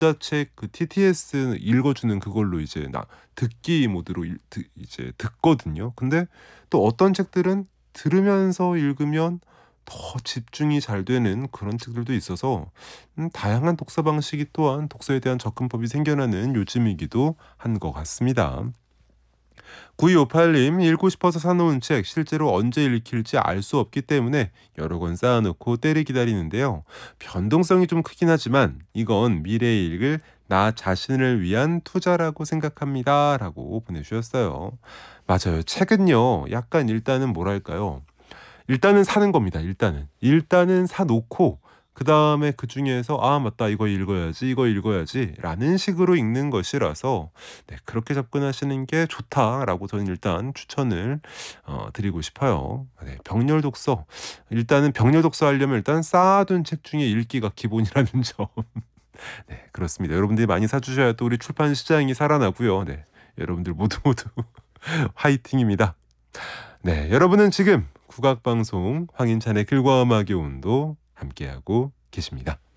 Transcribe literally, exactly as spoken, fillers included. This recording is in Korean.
전자책 그 티티에스 읽어주는 그걸로 이제 나 듣기 모드로 일 듣 이제 듣거든요. 근데 또 어떤 책들은 들으면서 읽으면 더 집중이 잘 되는 그런 책들도 있어서 음 다양한 독서 방식이 또한 독서에 대한 접근법이 생겨나는 요즘이기도 한 것 같습니다. 구이오팔 님, 읽고 싶어서 사 놓은 책 실제로 언제 읽힐지 알 수 없기 때문에 여러 권 쌓아 놓고 때를 기다리는데요. 변동성이 좀 크긴 하지만 이건 미래에 읽을 나 자신을 위한 투자라고 생각합니다라고 보내주셨어요. 맞아요. 책은요, 약간 일단은 뭐랄까요? 일단은 사는 겁니다. 일단은. 일단은 사 놓고 그다음에 그중에서 '아 맞다. 이거 읽어야지, 이거 읽어야지.'라는 식으로 읽는 것이라서 네, 그렇게 접근하시는 게 좋다라고 저는 일단 추천을 어 드리고 싶어요. 네, 병렬 독서. 일단은 병렬 독서 하려면 일단 쌓아둔 책 중에 읽기가 기본이라는 점. 네, 그렇습니다. 여러분들이 많이 사 주셔야 또 우리 출판 시장이 살아나고요. 네. 여러분들 모두 모두 화이팅입니다. 네, 여러분은 지금 국악 방송 황인찬의 글과 음악의 온도 함께하고 계십니다.